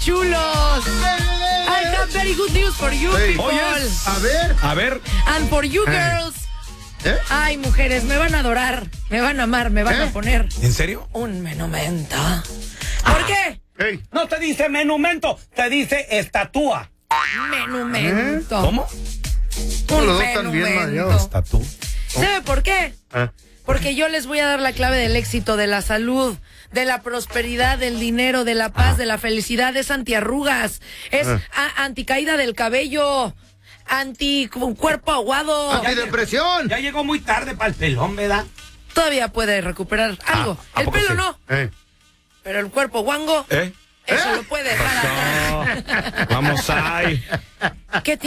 chulos. I have very good news for you, people. Oye, a ver. And for you, girls. Ay, mujeres, me van a adorar, me van a amar, me van a poner. ¿En serio? Un menumento. ¿Por qué? No te dice menumento, te dice estatua. Menumento. ¿Cómo? Un Los dos están bien menumento. mareados. Estatú. ¿Sabe por qué? Porque yo les voy a dar la clave del éxito, de la salud, de la prosperidad, del dinero, de la paz, de la felicidad. Es antiarrugas, es anticaída del cabello, anti-cuerpo aguado. ¡Antidepresión! Ya llegó muy tarde para el pelón, ¿verdad? Todavía puede recuperar algo. ¿a El poco pelo sí? no, pero el cuerpo guango, eso lo puede dejar atrás. Vamos ahí. ¿Qué